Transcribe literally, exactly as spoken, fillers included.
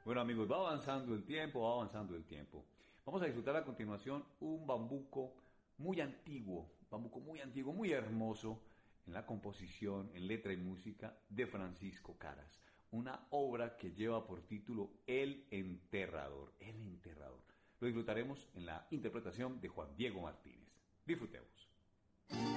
Bueno amigos, va avanzando el tiempo, va avanzando el tiempo. Vamos a disfrutar a continuación un bambuco muy antiguo, bambuco muy antiguo, muy hermoso en la composición, en letra y música de Francisco Caras. Una obra que lleva por título El Enterrador, El Enterrador. Lo disfrutaremos en la interpretación de Juan Diego Martínez. Disfrutemos.